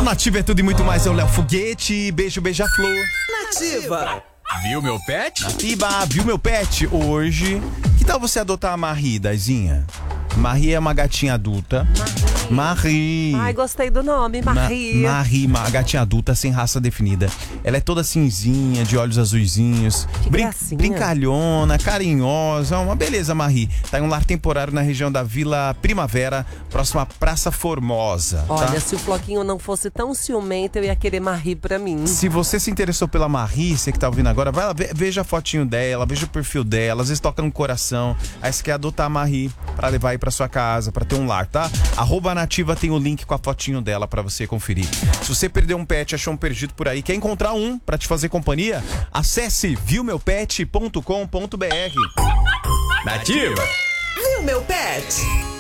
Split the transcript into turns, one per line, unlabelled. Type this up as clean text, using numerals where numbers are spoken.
A Nativa é tudo e muito mais. Eu, Léo Foguete. Beijo, beija-flor.
Nativa.
Viu meu pet?
Iba, viu meu pet? Hoje, que tal você adotar a Marie, Daizinha? Marie é uma gatinha adulta. Marie.
Ai, gostei do nome, Marie.
Marie, uma gatinha adulta sem raça definida. Ela é toda cinzinha, de olhos azuisinhos.
Que gracinha.
Brincalhona, carinhosa. Uma beleza, Marie. Tá em um lar temporário na região da Vila Primavera, próxima à Praça Formosa.
Olha,
tá?
se o Floquinho não fosse tão ciumento, eu ia querer Marie pra mim.
Se você se interessou pela Marie, você que tá ouvindo agora, vai lá, veja a fotinho dela, veja o perfil dela, às vezes toca no coração. Aí você quer adotar a Marie pra levar aí pra sua casa, pra ter um lar, tá? @Nativa tem o link com a fotinho dela pra você conferir. Se você perdeu um pet, achou um perdido por aí, quer encontrar um pra te fazer companhia, acesse viumeupet.com.br.
Nativa.
Viu, meu pet?